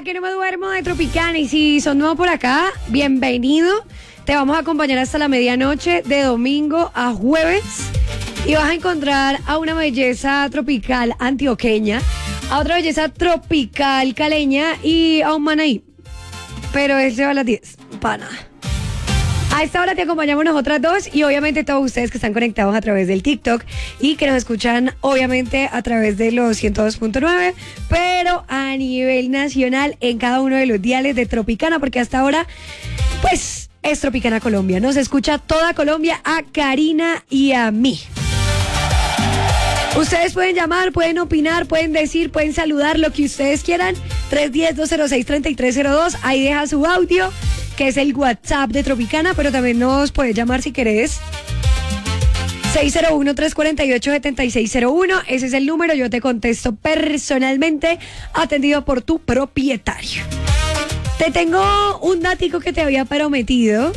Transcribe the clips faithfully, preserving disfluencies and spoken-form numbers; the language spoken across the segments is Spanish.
que no me duermo de Tropicana. Y si son nuevos por acá, bienvenido. Te vamos a acompañar hasta la medianoche, de domingo a jueves. Y vas a encontrar a una belleza tropical antioqueña, a otra belleza tropical caleña y a un man ahí. Pero él se va a las diez, para nada. A esta hora te acompañamos nosotras dos y obviamente todos ustedes que están conectados a través del TikTok y que nos escuchan obviamente a través de los ciento dos punto nueve, pero a nivel nacional en cada uno de los diales de Tropicana, porque hasta ahora pues es Tropicana Colombia. Nos escucha toda Colombia, a Karina y a mí. Ustedes pueden llamar, pueden opinar, pueden decir, pueden saludar, lo que ustedes quieran. tres uno cero, dos cero seis, tres tres cero dos. Ahí deja su audio, que es el WhatsApp de Tropicana, pero también nos puedes llamar si querés. seis cero uno, tres cuatro ocho, siete seis cero uno. Ese es el número, yo te contesto personalmente, atendido por tu propietario. Te tengo un datico que te había prometido.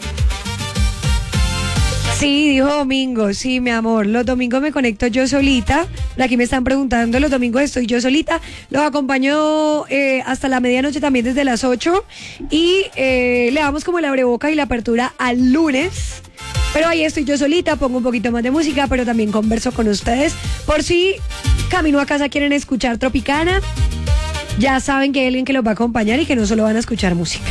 Sí, dijo domingo, sí, mi amor. Los domingos me conecto yo solita. Por aquí me están preguntando, los domingos estoy yo solita. Los acompaño eh, hasta la medianoche también desde las ocho. Y eh, le damos como la abreboca y la apertura al lunes. Pero ahí estoy yo solita, pongo un poquito más de música, pero también converso con ustedes. Por si camino a casa quieren escuchar Tropicana, ya saben que hay alguien que los va a acompañar y que no solo van a escuchar música.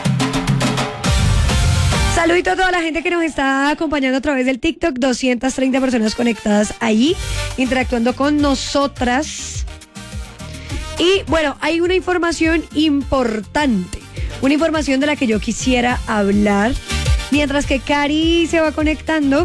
Saludito a toda la gente que nos está acompañando a través del TikTok. doscientas treinta personas conectadas ahí, interactuando con nosotras. Y bueno, hay una información importante, una información de la que yo quisiera hablar. Mientras que Cari se va conectando,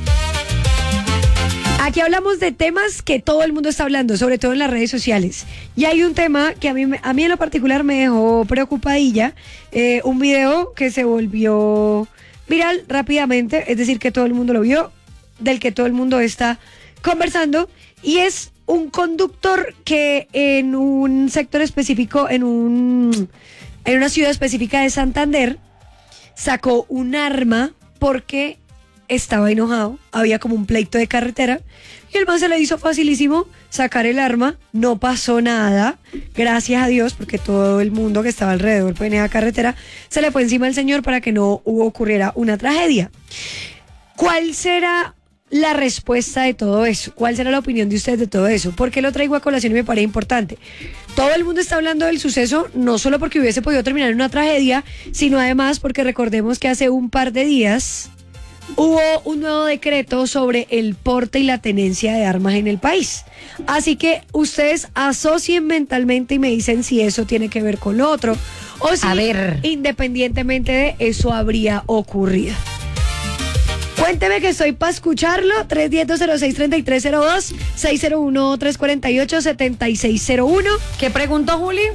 aquí hablamos de temas que todo el mundo está hablando, sobre todo en las redes sociales. Y hay un tema que a mí, a mí en lo particular me dejó preocupadilla. Eh, un video que se volvió viral rápidamente, es decir, que todo el mundo lo vio, del que todo el mundo está conversando. Y es un conductor que en un sector específico, en, un, en una ciudad específica de Santander, sacó un arma porque estaba enojado, había como un pleito de carretera y el man se le hizo facilísimo sacar el arma, no pasó nada, gracias a Dios, porque todo el mundo que estaba alrededor de la carretera se le fue encima al señor para que no ocurriera una tragedia. ¿Cuál será la respuesta de todo eso? ¿Cuál será la opinión de ustedes de todo eso? ¿Por qué lo traigo a colación y me parece importante? Todo el mundo está hablando del suceso, no solo porque hubiese podido terminar en una tragedia, sino además porque recordemos que hace un par de días hubo un nuevo decreto sobre el porte y la tenencia de armas en el país. Así que ustedes asocien mentalmente y me dicen si eso tiene que ver con lo otro o si, a ver, independientemente de eso, habría ocurrido. Cuénteme que estoy para escucharlo. tres uno cero, dos cero seis, tres tres cero dos, seis cero uno, tres cuatro ocho, siete seis cero uno. ¿Qué preguntó Juli?